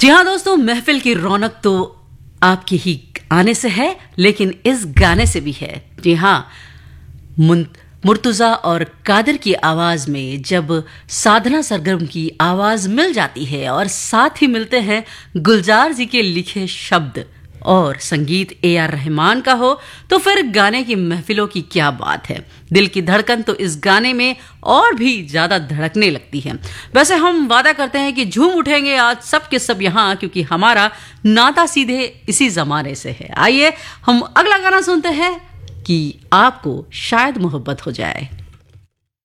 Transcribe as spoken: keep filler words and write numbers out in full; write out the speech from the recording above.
जी हाँ दोस्तों, महफिल की रौनक तो आपके ही आने से है, लेकिन इस गाने से भी है। जी हाँ, मुर्तुजा और कादिर की आवाज में जब साधना सरगम की आवाज मिल जाती है और साथ ही मिलते हैं गुलजार जी के लिखे शब्द और संगीत ए आर रहमान का हो, तो फिर गाने की महफिलों की क्या बात है। दिल की धड़कन तो इस गाने में और भी ज्यादा धड़कने लगती है। वैसे हम वादा करते हैं कि झूम उठेंगे आज सब के सब यहाँ, क्योंकि हमारा नाता सीधे इसी जमाने से है। आइए हम अगला गाना सुनते हैं कि आपको शायद मोहब्बत हो जाए।